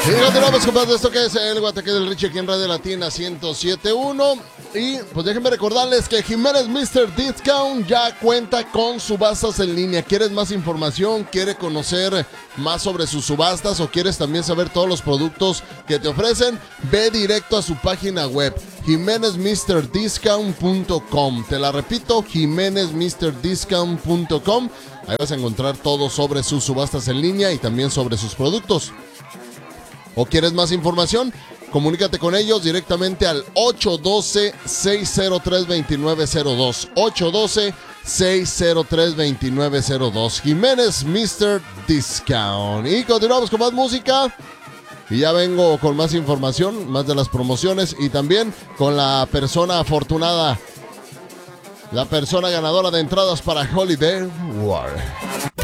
Y continuamos con esto que es el Guateque del Richie aquí en Radio Latina 107.1. Y pues déjenme recordarles que Jiménez Mr. Discount ya cuenta con subastas en línea. ¿Quieres más información? ¿Quieres conocer más sobre sus subastas? ¿O quieres también saber todos los productos que te ofrecen? Ve directo a su página web, jimenezmrdiscount.com. Te la repito, jimenezmrdiscount.com. Ahí vas a encontrar todo sobre sus subastas en línea y también sobre sus productos. ¿O quieres más información? Comunícate con ellos directamente al 812-603-2902. 812-603-2902. Jiménez Mr. Discount. Y continuamos con más música. Y ya vengo con más información, más de las promociones y también con la persona afortunada, la persona ganadora de entradas para Holiday War.